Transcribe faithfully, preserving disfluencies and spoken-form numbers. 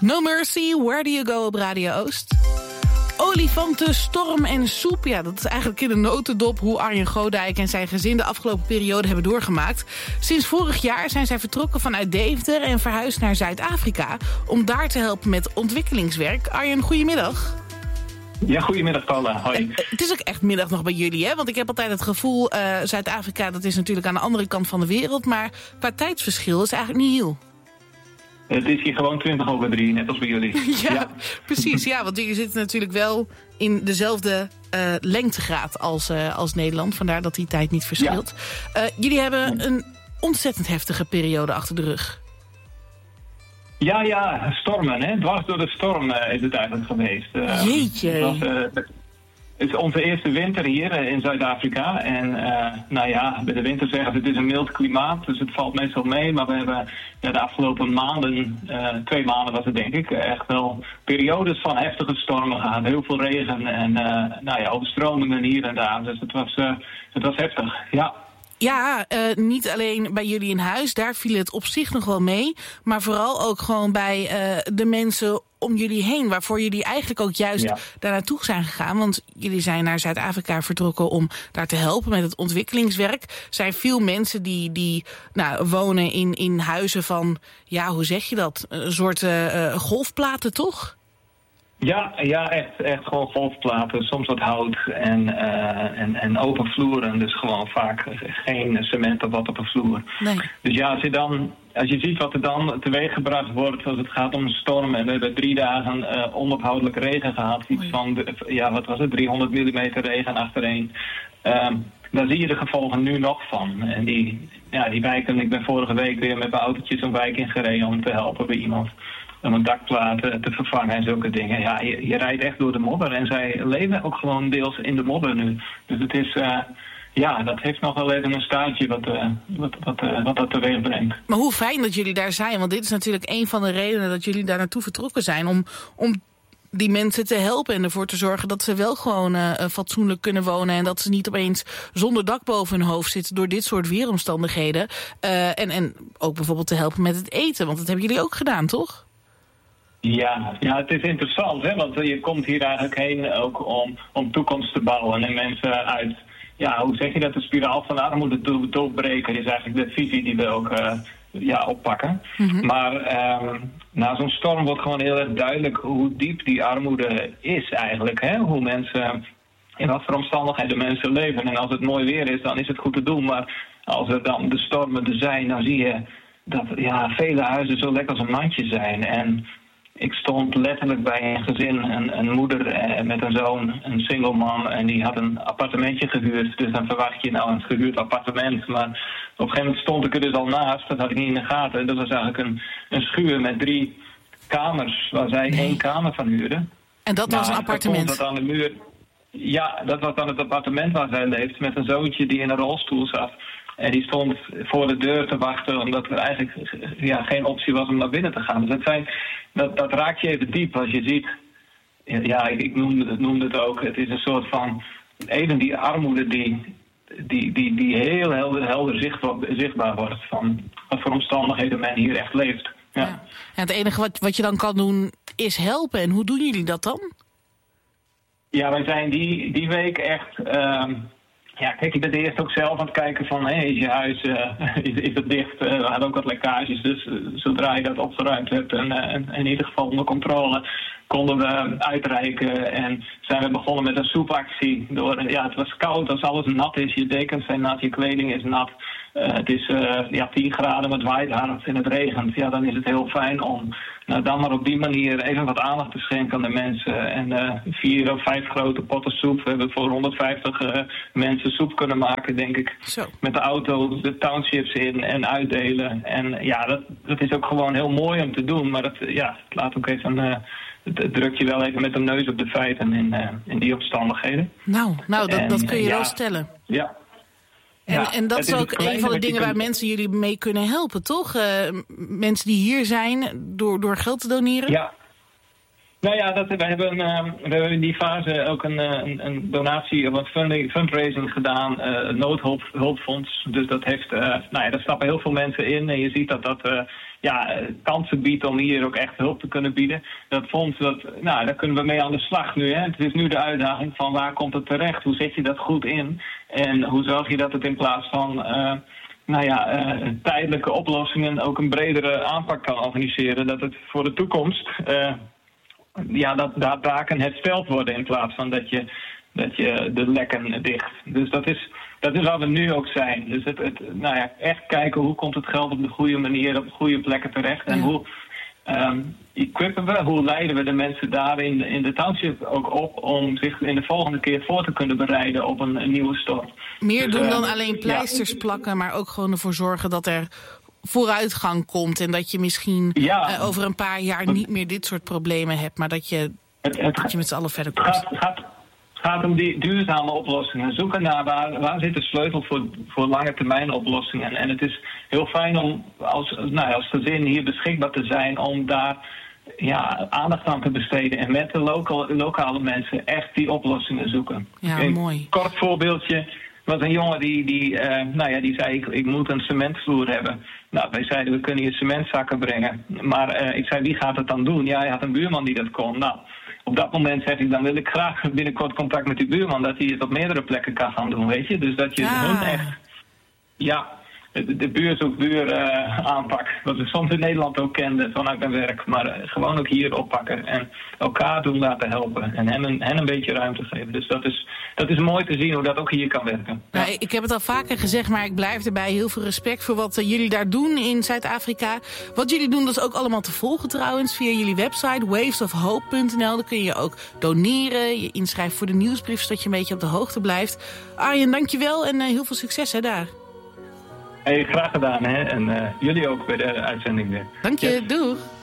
No Mercy, Where Do You Go op Radio Oost. Olifanten, storm en soep. Ja, dat is eigenlijk in een notendop hoe Arjen Godijk en zijn gezin de afgelopen periode hebben doorgemaakt. Sinds vorig jaar zijn zij vertrokken vanuit Deventer en verhuisd naar Zuid-Afrika om daar te helpen met ontwikkelingswerk. Arjen, goedemiddag. Ja, goedemiddag Paula. Hoi. Het, het is ook echt middag nog bij jullie, hè? Want ik heb altijd het gevoel, uh, Zuid-Afrika, dat is natuurlijk aan de andere kant van de wereld, maar qua tijdsverschil is eigenlijk niet heel. Het is hier gewoon twintig over drie, net als bij jullie. ja, ja, precies. Ja, want jullie zitten natuurlijk wel in dezelfde uh, lengtegraad als, uh, als Nederland. Vandaar dat die tijd niet verschilt. Ja. Uh, jullie hebben een ontzettend heftige periode achter de rug. Ja, ja, stormen, hè. Dwars door de storm uh, is het eigenlijk geweest. Uh, Jeetje. Het, was, uh, het is onze eerste winter hier uh, in Zuid-Afrika. En uh, nou ja, bij de winter zeggen ze het is een mild klimaat, dus het valt meestal mee. Maar we hebben ja, de afgelopen maanden, uh, twee maanden was het denk ik, echt wel periodes van heftige stormen gehad. Heel veel regen en uh, nou ja, overstromingen hier en daar. Dus het was, uh, het was heftig, ja. Ja, uh, niet alleen bij jullie in huis, daar viel het op zich nog wel mee. Maar vooral ook gewoon bij uh, de mensen om jullie heen, waarvoor jullie eigenlijk ook juist ja. daar naartoe zijn gegaan. Want jullie zijn naar Zuid-Afrika vertrokken om daar te helpen met het ontwikkelingswerk. Er zijn veel mensen die, die nou, wonen in, in huizen van, ja, hoe zeg je dat? Een soort uh, golfplaten, toch? Ja, ja echt, echt gewoon golfplaten, soms wat hout en, uh, en, en open vloeren. Dus gewoon vaak geen cement of wat op een vloer. Nee. Dus ja, als je, dan, als je ziet wat er dan teweeggebracht wordt als het gaat om een storm. En we hebben drie dagen uh, onophoudelijk regen gehad. Iets van, ja, wat was het, driehonderd millimeter regen achtereen. Um, daar zie je de gevolgen nu nog van. En die, ja, die wijken, ik ben vorige week weer met mijn autootjes een wijk ingereden om te helpen bij iemand. Om een dakplaat te vervangen en zulke dingen. Ja, je, je rijdt echt door de modder. En zij leven ook gewoon deels in de modder nu. Dus het is, uh, ja, dat heeft nog wel even een staartje wat, uh, wat, wat, uh, wat dat teweeg brengt. Maar hoe fijn dat jullie daar zijn. Want dit is natuurlijk een van de redenen dat jullie daar naartoe vertrokken zijn. Om, om die mensen te helpen en ervoor te zorgen dat ze wel gewoon uh, fatsoenlijk kunnen wonen. En dat ze niet opeens zonder dak boven hun hoofd zitten door dit soort weeromstandigheden. Uh, en, en ook bijvoorbeeld te helpen met het eten. Want dat hebben jullie ook gedaan, toch? Ja, ja, het is interessant, hè, want je komt hier eigenlijk heen ook om, om toekomst te bouwen en mensen uit, ja, hoe zeg je dat, de spiraal van armoede te doorbreken is eigenlijk de visie die we ook uh, ja, oppakken. Mm-hmm. Maar um, na zo'n storm wordt gewoon heel erg duidelijk hoe diep die armoede is eigenlijk, hè, hoe mensen, in wat voor omstandigheden mensen leven. En als het mooi weer is, dan is het goed te doen, maar als er dan de stormen er zijn, dan zie je dat ja, vele huizen zo lekker als een mandje zijn. En ik stond letterlijk bij een gezin, een, een moeder eh, met een zoon, een single man, en die had een appartementje gehuurd. Dus dan verwacht je nou een gehuurd appartement. Maar op een gegeven moment stond ik er dus al naast, dat had ik niet in de gaten. Dat was eigenlijk een, een schuur met drie kamers, waar zij nee. één kamer van huurden. En dat nou, was een appartement? Dat aan de muur. Ja, dat was dan het appartement waar zij leeft, met een zoontje die in een rolstoel zat. En die stond voor de deur te wachten, omdat er eigenlijk ja, geen optie was om naar binnen te gaan. Dus dat, zijn, dat, dat raakt je even diep als je ziet. Ja, ik, ik noemde, het, noemde het ook. Het is een soort van, even die armoede die, die, die, die heel helder, helder zichtbaar, zichtbaar wordt. Van wat voor omstandigheden men hier echt leeft. Ja. Ja. Ja, het enige wat, wat je dan kan doen is helpen. En hoe doen jullie dat dan? Ja, wij zijn die, die week echt... Um, Ja, kijk, je bent eerst ook zelf aan het kijken van, hé, hey, is je huis, uh, is, is het dicht? Uh, we hadden ook wat lekkages, dus uh, zodra je dat opgeruimd hebt en uh, in ieder geval onder controle, konden we uitreiken en zijn we begonnen met een soepactie. Door, ja, het was koud, als alles nat is, je dekens zijn nat, je kleding is nat. Uh, het is uh, ja, tien graden, het waait hard en het regent. Ja, dan is het heel fijn om nou, dan maar op die manier even wat aandacht te schenken aan de mensen. En uh, vier of vijf grote potten soep. We hebben voor honderdvijftig uh, mensen soep kunnen maken, denk ik. Zo. Met de auto de townships in en uitdelen. En ja, dat, dat is ook gewoon heel mooi om te doen. Maar dat, ja, het laat ook even... Uh, het drukt je wel even met de neus op de feiten in, uh, in die omstandigheden. Nou, nou dat, en, dat kun je ja, wel stellen. Ja. En, ja, en dat is ook een van de dingen waar mensen jullie mee kunnen helpen, toch? Uh, mensen die hier zijn door, door geld te doneren? Ja. Nou ja, dat, we, hebben, uh, we hebben in die fase ook een, een, een donatie of een funding, fundraising gedaan, uh, een noodhulpfonds. Dus dat heeft, uh, nou ja, daar stappen heel veel mensen in en je ziet dat dat uh, ja, kansen biedt om hier ook echt hulp te kunnen bieden. Dat fonds, dat, nou, daar kunnen we mee aan de slag nu. Hè. Het is nu de uitdaging van waar komt het terecht? Hoe zet je dat goed in? En hoe zorg je dat het in plaats van Uh, nou ja, uh, tijdelijke oplossingen ook een bredere aanpak kan organiseren. Dat het voor de toekomst, uh, ja, dat daar daken hersteld worden in plaats van dat je, dat je de lekken dicht. Dus dat is, dat is waar we nu ook zijn. Dus het, het, nou ja, echt kijken hoe komt het geld op de goede manier, op de goede plekken terecht. En ja. hoe um, equippen we, hoe leiden we de mensen daar in de, in de township ook op om zich in de volgende keer voor te kunnen bereiden op een, een nieuwe storm. Meer dus, doen uh, dan alleen pleisters ja. plakken, maar ook gewoon ervoor zorgen dat er vooruitgang komt en dat je misschien ja. uh, over een paar jaar niet meer dit soort problemen hebt, maar dat je, het, het, dat je met z'n allen verder komt. Het gaat, gaat, gaat om die duurzame oplossingen. Zoeken naar waar, waar zit de sleutel voor, voor lange termijn oplossingen. En het is heel fijn om als, nou ja, als gezin hier beschikbaar te zijn om daar ja, aandacht aan te besteden en met de local, lokale mensen echt die oplossingen zoeken. Ja, een mooi. Kort voorbeeldje was een jongen die, die, uh, nou ja, die zei ik, ik moet een cementvloer hebben. Nou, wij zeiden we kunnen je cementzakken brengen. Maar uh, ik zei wie gaat het dan doen? Ja, hij had een buurman die dat kon. Nou, op dat moment zeg ik dan wil ik graag binnenkort contact met die buurman dat hij het op meerdere plekken kan gaan doen, weet je. Dus dat je ja. hun echt, ja, de, de buur zoekt buur uh, aanpak. Wat we soms in Nederland ook kenden vanuit mijn werk. Maar uh, gewoon ook hier oppakken en elkaar doen laten helpen. En hen een, hen een beetje ruimte geven. Dus dat is, dat is mooi te zien hoe dat ook hier kan werken. Ja. Nou, ik heb het al vaker gezegd, maar ik blijf erbij. Heel veel respect voor wat uh, jullie daar doen in Zuid-Afrika. Wat jullie doen, dat is ook allemaal te volgen trouwens via jullie website waves of hope punt n l. Daar kun je ook doneren, je inschrijven voor de nieuwsbrief, zodat je een beetje op de hoogte blijft. Arjen, dankjewel en uh, heel veel succes hè, daar. Hey, graag gedaan hè. En uh, jullie ook bij de uitzending weer. Dank je, yes. doeg.